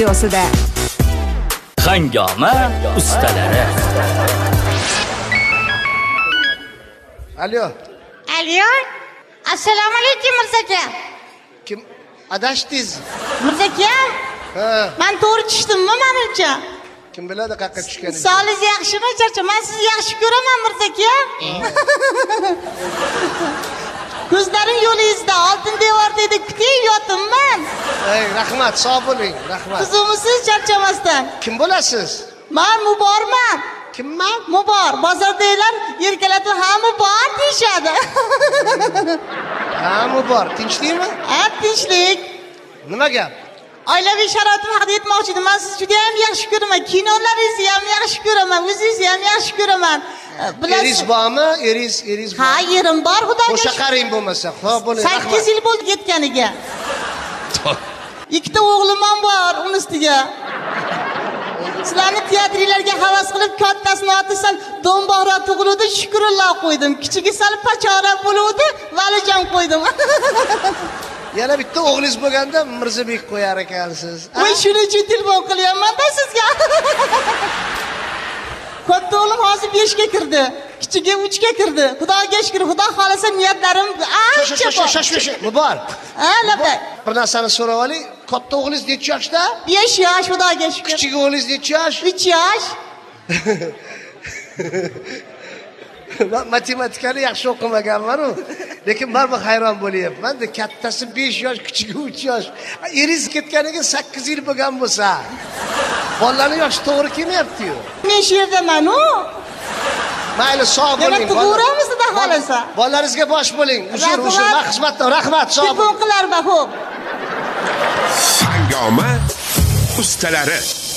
studiosida. Hangoma ustalari. Alo. Alo. Assalomu alaykum Mirzaka. Kim adashdingiz? Mirzaka? Ha. Men to'g'ri tushdimmi menimcha? Kim biladi qayerga tushganingizni? Soliz yaxshimi, charcha? Men sizni yaxshi ko'raman Mirzaka. Ko'zlarim yo'lingizda, oltin devor dedi, kutib yotibman. Ey, rahmat, sog' bo'ling, rahmat. Qizimisiz charchamasdan. Kim bo'lasiz? Men Muborman. Kimman? Mubor. Bozordagilar erkalatib hamma bor deyshadi. Ha, Mubor. Tinchlikmi? Ha, tinchlik. Nima gap? Oilaviy sharoitim haqida aytmoqchi edim. Men sizni juda ham yaxshi ko'raman. Kinolaringizni ham yaxshi ko'raman. O'zingizni ham yaxshi ko'raman. Eringiz bormi? Eringiz bormi? Ha, yerim bor, xudoga. O'sha qaring bo'lmasa. Xudo bo'ling. 8 yil bo'ldi ketganiga. Ikkita o'g'lim ham bor uni ustiga. Sizlarni teatrlarga havas qilib kattasini otisam, Do'mbora tug'ildi, Shukrullo qo'ydim. Kichigi sal pachora bo'luvdi, Valijon qo'ydim. Yana bitta o'g'lingiz bo'lganda Mirzabek qo'yar ekansiz. Men shuning uchun telefon qilyapman-da sizga. Katta o'g'lim hozir 5 ga kirdi. Kichigi 3 ga kirdi. Xudoga shukr, Xudo xolasa niyatlarim ancha bor. Shosh. Mubor. Ha, labay. Bir narsani so'rab oling. Katta o'g'lingiz necha yoshda? 5 yosh, Xudoga shukr. Kichik o'g'lingiz necha yosh? 3 yosh. Matematikani yaxshi o'qimaganman-ku, lekin men bir hayron bo'lyapman-da, kattasi 5 yosh, kichigi 3 yosh. Eringiz ketganiga 8 yil bo'lgan bo'lsa, bolalarning yoshi to'g'ri kelmayapti-yu. Men shu yerdaman-ku. Mayli, sog' bo'ling. Tug'uramizda xolasa. Bolalaringizga bosh bo'ling. Uzr, men xizmatda rahmat, sog' bo'ling. Telefon qilarman, xo'p. Hangoma ustalari.